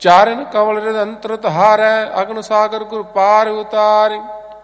ਚਾਰਨ ਕਵਲ ਰਿਦੰਤਰ ਧਾਰੈ, ਅਗਨ ਸਾਗਰ ਗੁਰ ਪਾਰ ਉਤਾਰਿ।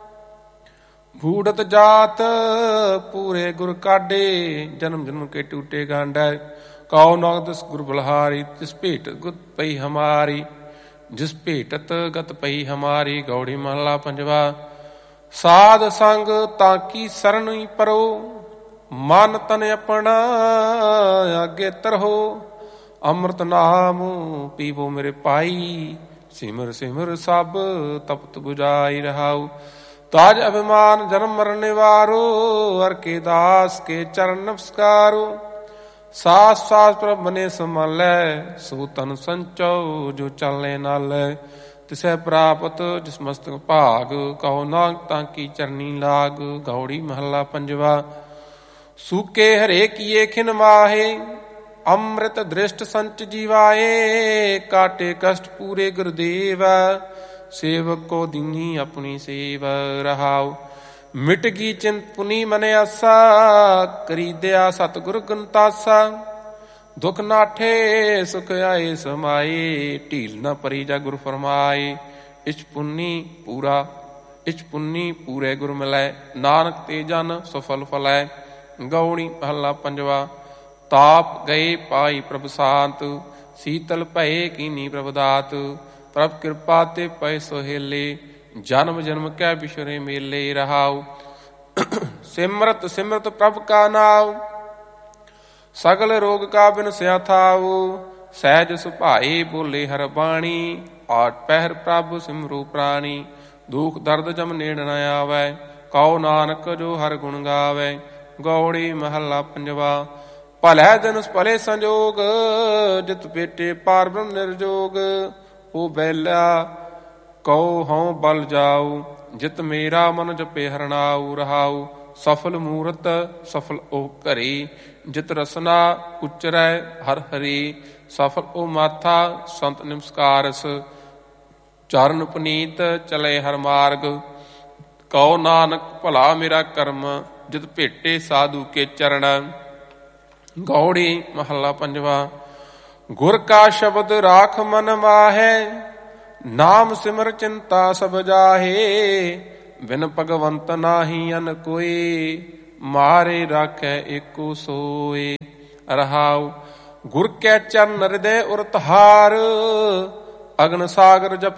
ਬੂੜਤ ਜਾਤ ਪੂਰੇ ਗੁਰ ਕਾਢੇ, ਜਨਮ ਜਨਮ ਕੇ ਟੂਟੇ ਗਾਂਢੈ। ਕਉ ਨਾਨਕ ਦਸ ਗੁਰ ਬਲਿਹਾਰੀ, ਜਿਸ ਭੇਟ ਗੁਤ ਪਈ ਹਮਾਰੀ। ਜਿਸ ਭੇਟਤ ਗਤ ਪਈ ਹਮਾਰੀ। ਗੌੜੀ ਮਹਲਾ ਪੰਜਵਾ। ਸਾਧ ਸੰਗ ਤਾਂ ਕੀ ਸਰਣੀ ਪਰੋ, ਮਨ ਤਨ ਆਪਣਾ ਆਗੇ ਤਰਹੋ। ਅੰਮ੍ਰਿਤ ਨਾਮ ਪੀਵੋ ਮੇਰੇ ਭਾਈ, ਸਿਮਰ ਸਿਮਰ ਸਭ ਤਪਤ ਬੁਝਾਈ ਰਹਾਉ। ਤਾਜ ਅਭਿਮਾਨ ਜਨਮ ਮਰਨ ਨਿਵਾਰੋ, ਹਰ ਕੇ ਦਾਸ ਕੇ ਚਰਨ ਨਮਸਕਾਰੋ। ਸਾਸ ਸਾਸ ਪ੍ਰਭ ਮਨੇ ਸੰਭਾਲੈ, ਸੋ ਤਨ ਸੰਚੋ ਜੋ ਚਲਨੇ ਨਾਲੈ। ਤਿਸੈ ਪ੍ਰਾਪਤ ਜਿਸ ਮਸਤਕ ਭਾਗ, ਕਹੋ ਨਾਨਕ ਤਾਂ ਕੀ ਚਰਨੀ ਲਾਗ। ਗੌੜੀ ਮਹੱਲਾ ਪੰਜਵਾ। ਸੂਕੇ ਹਰੇ ਕੀਏ ਖਿਨ ਮਾਹੇ, ਅੰਮ੍ਰਿਤ ਦ੍ਰਿਸ਼ਟ ਸੰਚ ਜੀਵਾਏ। ਕਾਟੇ ਕਸ਼ਟ ਪੂਰੇ ਗੁਰਦੇਵ, ਸੇਵਕ ਕੋ ਦੀਨੀ ਆਪਣੀ ਸੇਵ ਰਹਾਉ। ਮਿਟ ਗਈ ਚਿੰਤ ਪੁਨੀ ਮਨ ਆਸਾ, ਕਰੀਦਿਆ ਸਤਿਗੁਰ ਗੰਤਾਸਾ। ਦੁਖ ਨਾਠੇ ਸੁਖ ਆਏ ਸਮਾਏ, ਢੀਲ ਨਾ ਪਰੀ ਜਾ ਗੁਰ ਫਰਮਾਏ। ਇਛ ਪੁੰਨੀ ਪੂਰੇ ਗੁਰ ਮਿਲੈ, ਨਾਨਕ ਤੇ ਜਨ ਸਫਲ ਫਲੈ। ਗੌੜੀ ਮਹੱਲਾ ਪੰਜਵਾ। ਤਾਪ ਗਏ ਪਾਈ ਪ੍ਰਭ ਸਾਤ, ਸੀਤਲ ਭਏ ਕੀਨੀ ਪ੍ਰਭ ਦਾਤ। ਪ੍ਰਭ ਕਿਰਪਾ ਤੇ ਪਏ ਸੁਹੇਲੇ, ਜਨਮ ਜਨਮ ਕੈ ਬਿਸਰੇ ਮੇਲੇ ਰਹਾਉ। ਸਿਮਰਤ ਸਿਮਰਤ ਪ੍ਰਭ ਕਾ ਨਾਉ, ਸਗਲ ਰੋਗ ਕਾ ਬਿਨਸਿਆ ਥਾਉ। ਸਹਿਜ ਸੁਭਾਏ ਬੋਲੇ ਹਰ ਬਾਣੀ, ਆਠ ਪਹਿਰ ਪ੍ਰਭ ਸਿਮਰੋ ਪ੍ਰਾਣੀ। ਦੁਖ ਦਰਦ ਜਮ ਨੇੜ ਨ ਆਵੈ, ਕਉ ਨਾਨਕ ਜੋ ਹਰ ਗੁਣ ਗਾਵੈ। ਗੌੜੀ ਮਹੱਲਾ ਪੰਜਵਾ। ਭਲੈ ਦਿਨ ਭਲੇ ਸੰਜੋਗ, ਜਿਤ ਭੇਟੇ ਪਾਰ ਬ੍ਰਹਮ ਨਿਰਜੋਗ। ਉਹ ਬੈਲਾ ਕਉ ਹਉ ਬਲ ਜਾਉ, ਜਿਤ ਮੇਰਾ ਮਨ ਜਪੇ ਹਰਨਾਉ ਰਹਾਉ। ਸਫਲ ਮੂਰਤ ਸਫਲ ਉਹ ਘਰੇ, ਜਿਤ ਰਸਨਾ ਉਚਰੈ ਹਰ ਹਰੀ। ਸਫਲ ਉਹ ਮਾਥਾ ਸੰਤ ਨਿਮਸਕਾਰਸ, ਚਰਨ ਪੁਨੀਤ ਚਲੇ ਹਰ ਮਾਰਗ। ਕਉ ਨਾਨਕ ਭਲਾ ਮੇਰਾ ਕਰਮ, ਜਿਤ ਭੇਟੇ ਸਾਧੂ ਕੇ ਚਰਨ। ਗੌੜੀ ਮਹੱਲਾ ਪੰਜਵਾ। ਗੁਰ ਕਾ ਸ਼ਬਦ ਰਾਖ ਮਨ ਮਾਹੈ, ਨਾਮ ਸਿਮਰ ਚਿੰਤਾ ਸਭ ਜਾਹੇ। ਬਿਨ ਭਗਵੰਤ ਨਾਹੀ ਅਨ ਕੋਇ, ਮਾਰੇ ਰਾਖੈ ਏਕੋ ਸੋਏ ਰਹਾਉ। ਗੁਰ ਕੈ ਚਰਨ ਹਿਰਦੈ ਉਰ ਧਾਰ, ਅਗਨ ਸਾਗਰ ਜਪ